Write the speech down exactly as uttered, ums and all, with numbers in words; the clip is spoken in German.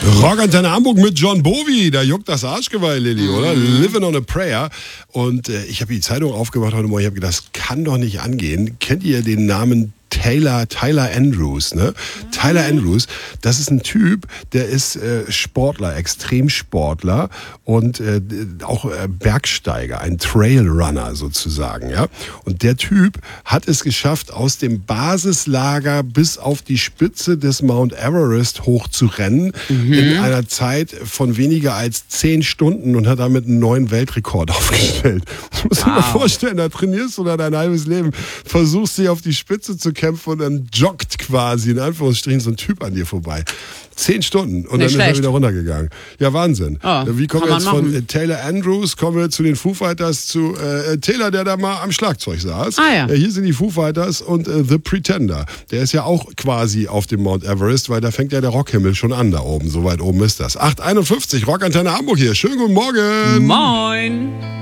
Rockantenne Hamburg mit John Bowie, da juckt das Arschgeweih, Lilly, oder? Living on a Prayer. Und äh, ich habe die Zeitung aufgemacht heute Morgen, ich habe gedacht, das kann doch nicht angehen. Kennt ihr den Namen Taylor, Tyler Andrews, ne? Mhm. Tyler Andrews, das ist ein Typ, der ist äh, Sportler, Extremsportler und äh, auch äh, Bergsteiger, ein Trailrunner sozusagen, ja? Und der Typ hat es geschafft, aus dem Basislager bis auf die Spitze des Mount Everest hochzurennen, mhm. in einer Zeit von weniger als zehn Stunden und hat damit einen neuen Weltrekord aufgestellt. Du musst wow. dir mal vorstellen, da trainierst du da dein halbes Leben, versuchst dich auf die Spitze zu kämpfen und dann joggt quasi in Anführungsstrichen so ein Typ an dir vorbei. Zehn Stunden und Nicht dann schlecht. ist er wieder runtergegangen. Ja, Wahnsinn. Oh, Wie kommen wir jetzt machen. von äh, Taylor Andrews, kommen wir zu den Foo Fighters, zu äh, Taylor, der da mal am Schlagzeug saß. Ah, ja. äh, hier sind die Foo Fighters und äh, The Pretender. Der ist ja auch quasi auf dem Mount Everest, weil da fängt ja der Rockhimmel schon an da oben. So weit oben ist das. acht einundfünfzig, Rockantenne Hamburg hier. Schönen guten Morgen. Moin.